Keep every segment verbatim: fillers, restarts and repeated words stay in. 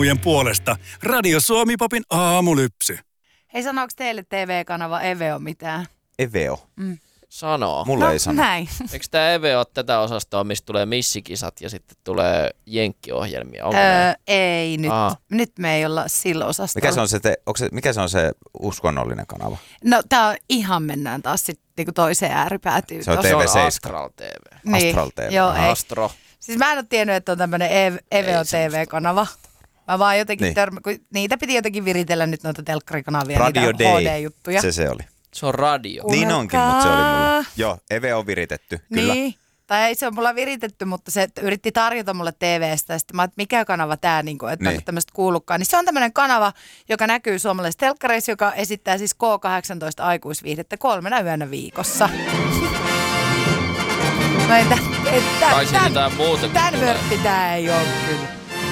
puolesta Radio Suomi Popin aamulypsy. Hei, sanooko teille T V-kanava Eveo mitään? Eveo? Mm. Sanoo. Mulle no, ei sano. näin. Eikö tämä Eveo ole tätä osastoa, mistä tulee missikisat ja sitten tulee jenkkiohjelmia? Onko öö, näin? ei, nyt, Aa. nyt me ei olla sillä osastolla. Mikä se on se, te, onko se, mikä se on se uskonnollinen kanava? No tää on ihan mennään taas sitten niinku toiseen ääripäätyyn. Se on tossa. Se on T V seitsemän. Astral T V. Niin. Astral T V. Joo, ei. Astro. Siis mä en ole tiennyt, että on tämmönen Ev- Eveo Ei T V-kanava. Mä vaan jotenkin Niin. törmä, kun niitä piti jotenkin viritellä nyt noita telkkarikanavia, Radio niitä Day. H D-juttuja. Se se oli. Se on radio. Ku- Niin onkin, mutta se oli mulle. Kuunnelkaa. Joo, Eve on viritetty, kyllä. Niin. Tai ei se on mulla viritetty, mutta se yritti tarjota mulle T V:stä. Ja sitten mä, että mikä kanava tää, niin kuin, että Niin. niin. tämmöistä kuullutkaan. Niin se on tämmöinen kanava, joka näkyy suomalaisessa telkkareissa, joka esittää siis K kahdeksantoista aikuisviihdettä kolmena yönä viikossa. No ei, tämän, ei, tämän, Kai siinä jotain muutakin tämän tulee. vörtti tää ei ole kyllä.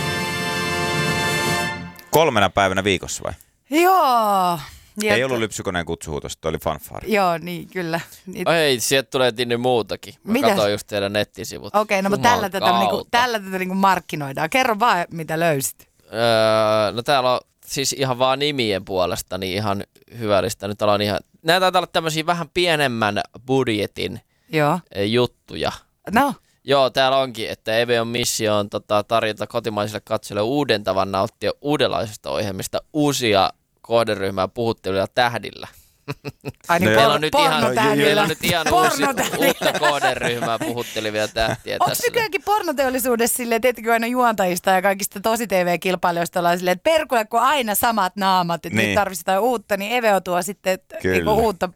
Kolmena päivänä viikossa vai? Joo. Ja Ei t- ollut lypsykoneen kutsuhuutos, toi oli fanfaari. Joo, niin kyllä. Niin, Ei, sieltä tulee tinny muutakin. Mä Mitä? katsoin just teidän nettisivut. Okei, no mutta tällä tätä, Juman niinku, kautta. tällä tätä niinku markkinoidaan. Kerro vaan, mitä löysit. Öö, no täällä on siis ihan vaan nimien puolesta niin ihan hyvällistä. Nyt ollaan ihan, nämä taitaa olla tämmöisiä vähän pienemmän budjetin Joo. e, juttuja. No. Joo, täällä onkin, että Eveon missio on tota, tarjota kotimaisille katsojille uuden tavan nauttia uudenlaisista ohjelmista uusia kohderyhmää puhutteluja tähdillä. Ai niin, No no, joo. Meillä on nyt ihan, pornotähdillä. meillä on nyt ihan uusi, Pornotähdillä. uutta kohderyhmää puhuttelevia tähtiä Onko tässä. nykyäänkin pornoteollisuudessa silleen, tietenkin aina juontajista ja kaikista tosi T V-kilpailijoista ollaan silleen, että perkulle kun aina samat naamat, että Niin. nyt tarvitsisi jotain uutta, niin Eveo tuo sitten Kyllä. niinku uutta